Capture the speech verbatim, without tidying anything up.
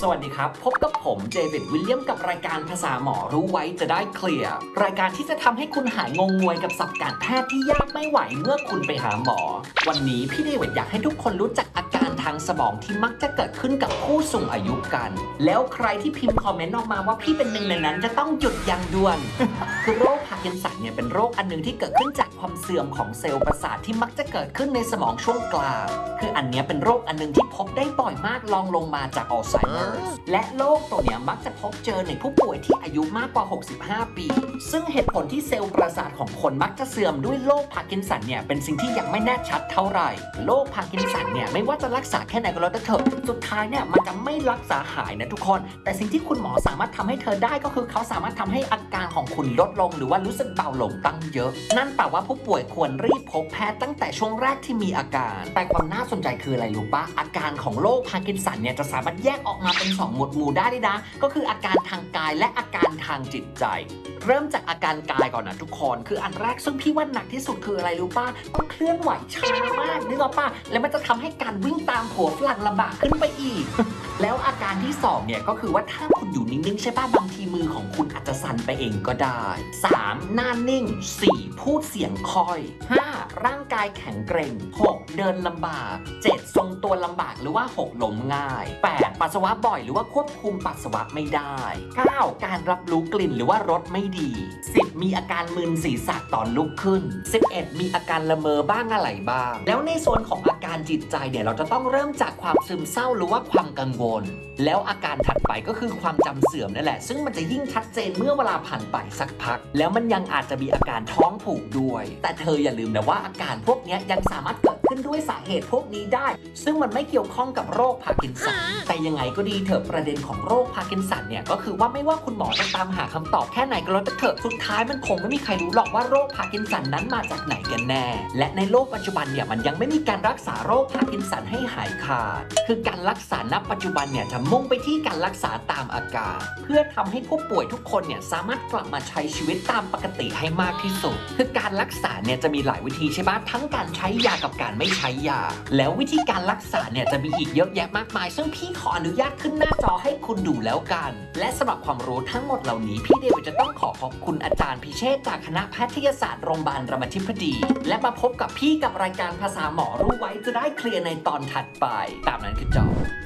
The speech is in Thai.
สวัสดีครับพบกับผมเจวิดวิลเลียมกับรายการภาษาหมอรู้ไว้จะได้เคลียร์รายการที่จะทำให้คุณหายงงงวยกับศัพท์การแพทย์ที่ยากไม่ไหวเมื่อคุณไปหาหมอวันนี้พี่เดวิดอยากให้ทุกคนรู้จักอาการทางสมองที่มักจะเกิดขึ้นกับผู้สูงอายุกันแล้วใครที่พิมพ์คอมเมนต์ออกมาว่าพี่เป็นหนึ่งในนั้นจะต้องหยุดอย่างด่วน คือโรคพาร์กินสันเนี่ยเป็นโรคอันหนึ่งที่เกิดขึ้นจากความเสื่อมของเซลล์ประสาทที่มักจะเกิดขึ้นในสมองช่วงกลางคืออันนี้เป็นโรคอันหนึ่งที่พบได้บ่อยมากรองลงมาจากอัลไซเมอร์และโรคตัวนี้มักจะพบเจอในผู้ป่วยที่อายุมากกว่าหกสิบห้าปีซึ่งเหตุผลที่เซลล์ประสาทของคนมักจะเสื่อมด้วยโรคพาร์กินสันเนี่ยเป็นสิ่งที่ยังไม่แน่ชัดเท่าไหร่โรคพาร์กินสันเนี่ยไม่ว่าจะรักษาแค่ไหนก็แล้วแต่เถอะสุดท้ายเนี่ยมันจะไม่รักษาหายนะทุกคนแต่สิ่งที่คุณหมอสามารถทำให้เธอได้ก็คือเขาสามารถทำให้อาการของคุณลดลงหรือว่ารู้สึกเบาลงตั้งเยอะนั่นแปลว่าผู้ป่วยควรรีบพบแพทย์ตั้งแต่ช่วงแรกที่มีอาการแต่ความน่าสนใจคืออะไรรู้ปะอาการของโรคพาร์กินสันเนี่ยจะสามารถแยกออกมาเป็นสองหมวดหมู่ได้ด้วยนะก็คืออาการทางกายและอาการทางจิตใจเริ่มจากอาการกายก่อนนะทุกคนคืออันแรกซึ่งพี่ว่าหนักที่สุดคืออะไรรู้ป่ะต้องเคลื่อนไหวช้ามากนึกออกป่ะแล้วมันจะทำให้การวิ่งตามผัวฝรั่งลำบากขึ้นไปอีก แล้วอาการที่สองเนี่ยก็คือว่าถ้าคุณอยู่นิ่งๆใช่ป่ะบางทีมือของคุณอาจจะสั่นไปเองก็ได้ สาม หน้านิ่ง สี่ พูดเสียงค่อย ห้า ร่างกายแข็งเกร็ง หก เดินลำบาก เจ็ด ทรงตัวลำบากหรือว่าหกล้มง่าย แปด ปัสสาวะบ่อยหรือว่าควบคุมปัสสาวะไม่ได้ เก้า การรับรู้กลิ่นหรือว่ารสไม่ดี สิบ มีอาการมึนศีรษะตอนลุกขึ้น สิบเอ็ด มีอาการละเมอบ้างอะไรบ้างแล้วในส่วนของอาการจิตใจเนี่ยเราจะต้องเริ่มจากความซึมเศร้าหรือว่าความกังวลแล้วอาการถัดไปก็คือความจำเสื่อมนั่นแหละซึ่งมันจะยิ่งชัดเจนเมื่อเวลาผ่านไปสักพักแล้วมันยังอาจจะมีอาการท้องผูกด้วยแต่เธออย่าลืมนะว่าอาการพวกนี้ยังสามารถเกิดขึ้นด้วยสาเหตุพวกนี้ได้ซึ่งมันไม่เกี่ยวข้องกับโรคพาร์กินสันแต่ยังไงก็ดีเถอะประเด็นของโรคพาร์กินสันเนี่ยก็คือว่าไม่ว่าคุณหมอจะตามหาคำตอบแค่ไหนก็แล้วแต่เถอะสุดท้ายมันคงไม่มีใครรู้หรอกว่าโรคพาร์กินสันนั้นมาจากไหนกันแน่และในโลกปัจจุบันเนี่ยมันยังไม่มีการรักษาโรคพาร์กินสันให้หายขาดคือการรักษาณปัจจุบันเนี่ยจะมุ่งไปที่การรักษาตามอาการเพื่อทำให้ผู้ป่วยทุกคนเนี่ยสามารถกลับมาใช้ชีวิตตามปกติให้มากที่สุดคือการรักษาเนี่ยจะมีหลายวิธีใช่ไหมทั้งการใช้ยากับการไม่ใช้ยาแล้ววิธีการรักษาเนี่ยจะมีอีกเยอะแยะมากมายซึ่งพี่ขออนุญาตขึ้นหน้าจอให้คุณดูแล้วกันและสำหรับความรู้ทั้งหมดเหล่านี้พี่เดวิดจะต้องขอขอบคุณอาจารย์พิเชษจากคณะแพทยศาสตร์โรงพยาบาลรามาธิบดีและมาพบกับพี่กับรายการภาษาหมอรู้ไว้จะได้เคลียร์ในตอนถัดไปตามนั้นคือจบ